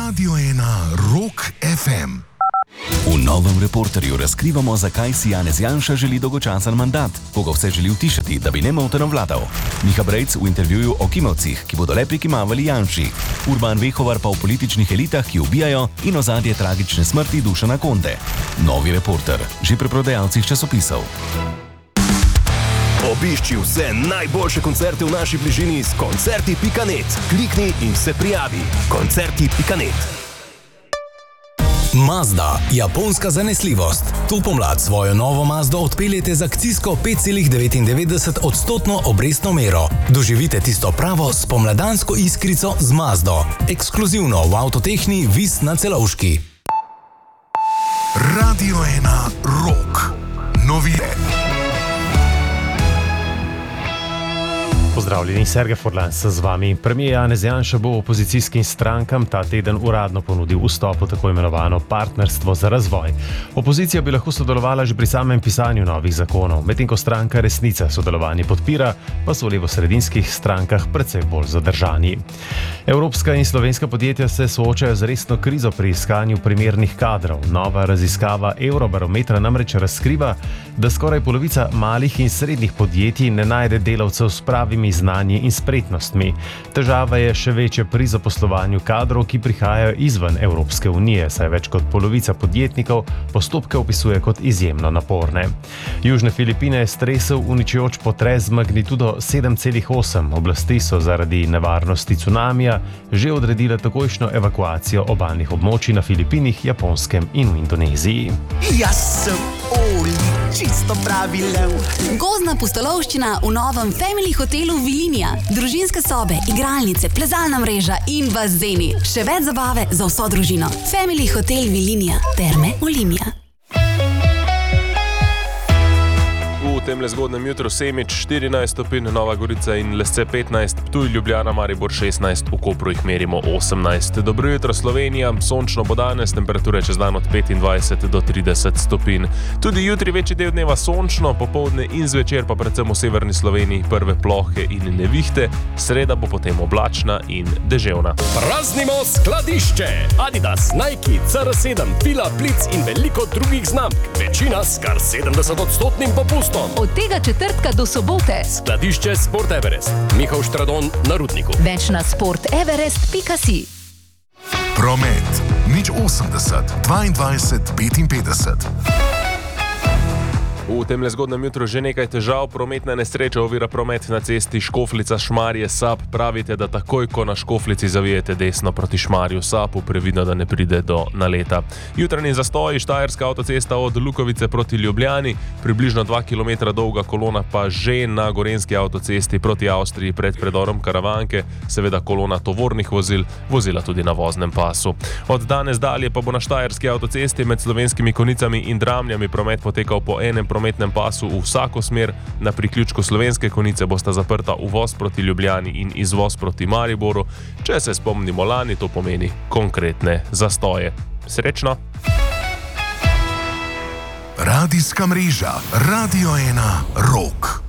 Radio 1 Rock FM. V novem Reporterju razkrivamo, zakaj si Janez Janša želi dolgočasen mandat, koga vse želi utišati, da bi nemoteno vladal. Miha Brejc v intervjuju o kimavcih, ki bodo le prikimavali Janši. Urban Vehovar pa o političnih elitah, ki ubijajo, in ozadje tragične smrti Dušana Konde. Novi Reporter, že pri prodajalcih časopisov. Obišči vse najboljše koncerte v naši bližini s koncerti.net. Klikni in se prijavi. Koncerti.net. Mazda, japonska zanesljivost. To pomlad svojo novo Mazdo odpeljete z akcijsko 5,99% obrestno mero. Doživite tisto pravo spomladansko iskrico z Mazdo. Ekskluzivno v Avtotehni Vis na Celovški. Radio 1 Rock. Novine. Pozdravljeni, Sergej Furlan z vami. Premier Janez Janša bo opozicijskim strankam ta teden uradno ponudil vstop v tako imenovano partnerstvo za razvoj. Opozicija bi lahko sodelovala že pri samem pisanju novih zakonov, medtem ko stranka Resnica sodelovanje podpira, pa so v levosredinskih strankah precej bolj zadržani. Evropska in slovenska podjetja se soočajo z resno krizo pri iskanju primernih kadrov. Nova raziskava Eurobarometra namreč razkriva, da skoraj polovica malih in srednjih podjetij ne najde delavcev s pravimi znanji in spretnostmi. Težava je še večja pri zaposlovanju kadrov, ki prihajajo izven Evropske unije, saj več kot polovica podjetnikov postopke opisuje kot izjemno naporne. Južne Filipine je stresel uničujoč potres z magnitudo 7,8. Oblasti so zaradi nevarnosti cunamija že odredile takojšnjo evakuacijo obalnih območij na Filipinih, Japonskem in v Indoneziji. Jaz sem Oli, čisto pravi lev. Gozdna pustolovščina v novem Family hotelu Vilinija. Družinske sobe, igralnice, plezalna mreža in bazeni. Še več zabave za vso družino. Family hotel Vilinija. Terme Olimia. V temle zgodnem jutru Semič 14 stopinj, Nova Gorica in Lesce 15, Ptuj, Ljubljana, Maribor 16, v Kopru jih merimo 18. Dobro jutro Slovenija, sončno bo danes, temperature čez dan od 25 do 30 stopinj. Tudi jutri večji del dneva sončno, popoldne in zvečer pa predvsem v severni Sloveniji prve plohe in nevihte, sreda bo potem oblačna in deževna. Praznimo skladišče! Adidas, Nike, CR7, Fila, Blitz in veliko drugih znamk. Večina s kar 70% popustom. Od tega četrtka do sobote. Skladišče Sport Everest. Mihael Štradon na Rudniku. Več na sporteverest.si. Promet. 080 22 55. V temle zgodnem jutru že nekaj težav, prometna nesreča ovira promet na cesti Škofljica-Šmarje-Sap. Pravite, da takoj, ko na Škofljici zavijete desno proti Šmarju-Sapu, previdno, da ne pride do naleta. Jutranji zastoji, Štajerska avtocesta od Lukovice proti Ljubljani, približno 2 km dolga kolona pa že na Gorenjski avtocesti proti Avstriji pred predorom Karavanke, seveda kolona tovornih vozil, vozila tudi na voznem pasu. Od danes dalje pa bo na Štajerski avtocesti med Slovenskimi Konjicami in Dramljami promet potekal po enem prometnem pasu v vsako smer. Na priključku Slovenske Konjice bosta zaprta uvoz proti Ljubljani in izvoz proti Mariboru. Če se spomnimo lani, to pomeni konkretne zastoje. Srečno! Radijska mreža Radio 1 Rock.